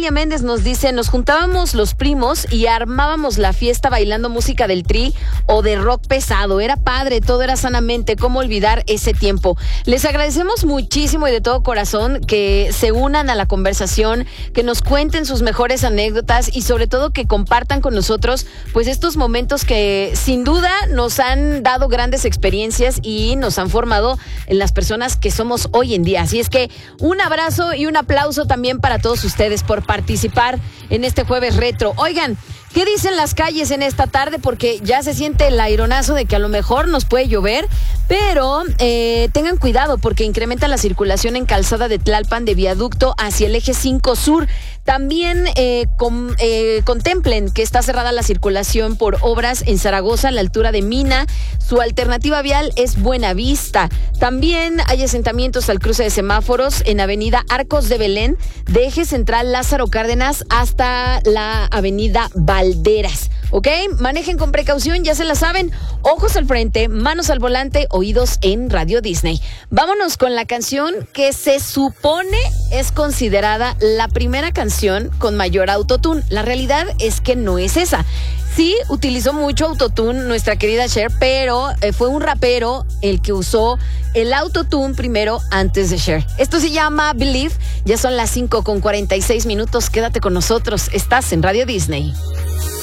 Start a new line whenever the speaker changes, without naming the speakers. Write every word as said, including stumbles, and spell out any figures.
Valeria Méndez nos dice, nos juntábamos los primos y armábamos la fiesta bailando música del Tri o de rock pesado. Era padre, todo era sanamente. ¿Cómo olvidar ese tiempo? Les agradecemos muchísimo y de todo corazón que se unan a la conversación, que nos cuenten sus mejores anécdotas y sobre todo que compartan con nosotros pues estos momentos que sin duda nos han dado grandes experiencias y nos han formado en las personas que somos hoy en día. Así es que un abrazo y un aplauso también para todos ustedes por participar en este jueves retro. Oigan, ¿qué dicen las calles en esta tarde? Porque ya se siente el aironazo de que a lo mejor nos puede llover, pero eh, tengan cuidado porque incrementa la circulación en Calzada de Tlalpan de Viaducto hacia el eje cinco Sur. También eh, com, eh, contemplen que está cerrada la circulación por obras en Zaragoza a la altura de Mina. Su alternativa vial es Buenavista. También hay asentamientos al cruce de semáforos en Avenida Arcos de Belén, de eje central Lázaro Cárdenas hasta la Avenida Valderas. ¿Ok? Manejen con precaución, ya se la saben. Ojos al frente, manos al volante, oídos en Radio Disney. Vámonos con la canción que se supone es considerada la primera canción con mayor autotune. La realidad es que no es esa. Sí, utilizó mucho autotune nuestra querida Cher, pero eh, fue un rapero el que usó el autotune primero antes de Cher. Esto se llama Believe. Ya son las cinco con cuarenta y seis minutos. Quédate con nosotros. Estás en Radio Disney.